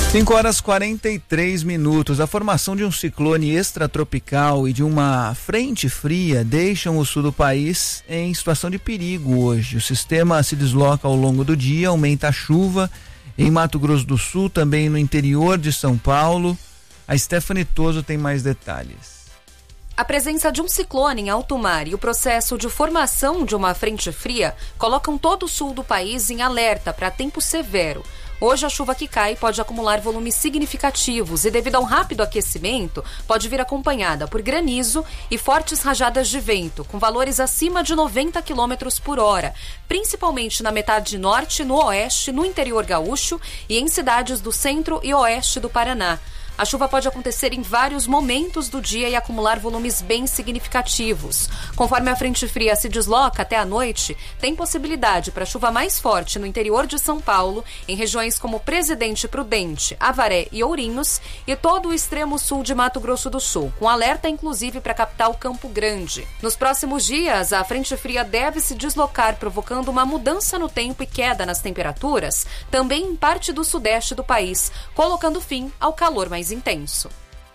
5h43. A formação de um ciclone extratropical e de uma frente fria deixam o sul do país em situação de perigo hoje. O sistema se desloca ao longo do dia, aumenta a chuva em Mato Grosso do Sul, também no interior de São Paulo. A Stephanie Toso tem mais detalhes. A presença de um ciclone em alto mar e o processo de formação de uma frente fria colocam todo o sul do país em alerta para tempo severo. Hoje a chuva que cai pode acumular volumes significativos e, devido a um rápido aquecimento, pode vir acompanhada por granizo e fortes rajadas de vento, com valores acima de 90 km por hora, principalmente na metade norte, no oeste, no interior gaúcho e em cidades do centro e oeste do Paraná. A chuva pode acontecer em vários momentos do dia e acumular volumes bem significativos. Conforme a frente fria se desloca até a noite, tem possibilidade para chuva mais forte no interior de São Paulo, em regiões como Presidente Prudente, Avaré e Ourinhos, e todo o extremo sul de Mato Grosso do Sul, com alerta inclusive para a capital Campo Grande. Nos próximos dias, a frente fria deve se deslocar, provocando uma mudança no tempo e queda nas temperaturas, também em parte do sudeste do país, colocando fim ao calor mais intenso.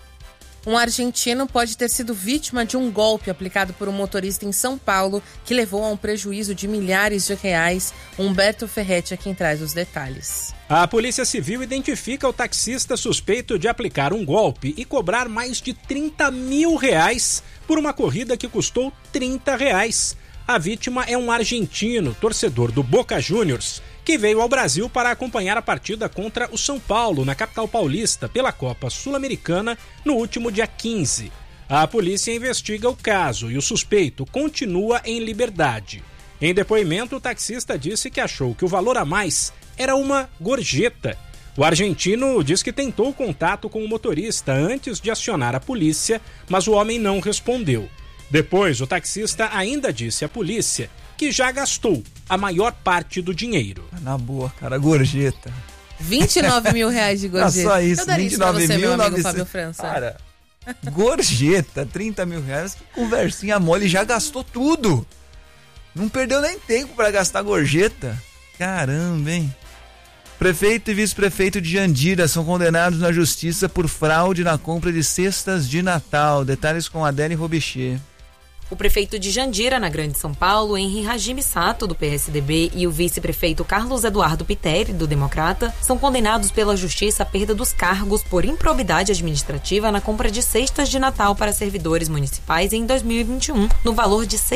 Um argentino pode ter sido vítima de um golpe aplicado por um motorista em São Paulo que levou a um prejuízo de milhares de reais. Humberto Ferretti é quem traz os detalhes. A Polícia Civil identifica o taxista suspeito de aplicar um golpe e cobrar mais de R$30 mil por uma corrida que custou R$30. A vítima é um argentino, torcedor do Boca Juniors, que veio ao Brasil para acompanhar a partida contra o São Paulo, na capital paulista, pela Copa Sul-Americana, no último dia 15. A polícia investiga o caso e o suspeito continua em liberdade. Em depoimento, o taxista disse que achou que o valor a mais era uma gorjeta. O argentino diz que tentou contato com o motorista antes de acionar a polícia, mas o homem não respondeu. Depois, o taxista ainda disse à polícia que já gastou a maior parte do dinheiro. Na boa, cara, gorjeta. R$29 mil de gorjeta. Só isso, eu daria isso pra você, meu amigo 29.900. Fábio França. Cara, gorjeta, R$30 mil, que conversinha mole, já gastou tudo. Não perdeu nem tempo pra gastar gorjeta. Caramba, hein? Prefeito e vice-prefeito de Jandira são condenados na justiça por fraude na compra de cestas de Natal. Detalhes com Adele Robichê. O prefeito de Jandira, na Grande São Paulo, Henri Hajime Sato, do PSDB, e o vice-prefeito Carlos Eduardo Piteri, do Democrata, são condenados pela Justiça à perda dos cargos por improbidade administrativa na compra de cestas de Natal para servidores municipais em 2021, no valor de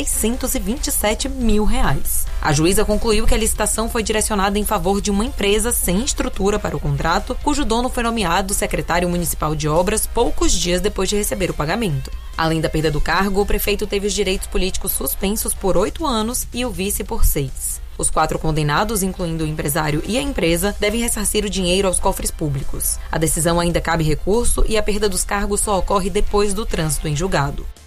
R$627 mil. A juíza concluiu que a licitação foi direcionada em favor de uma empresa sem estrutura para o contrato, cujo dono foi nomeado secretário municipal de obras poucos dias depois de receber o pagamento. Além da perda do cargo, o prefeito teve os direitos políticos suspensos por 8 anos e o vice por 6. Os 4 condenados, incluindo o empresário e a empresa, devem ressarcir o dinheiro aos cofres públicos. A decisão ainda cabe recurso e a perda dos cargos só ocorre depois do trânsito em julgado.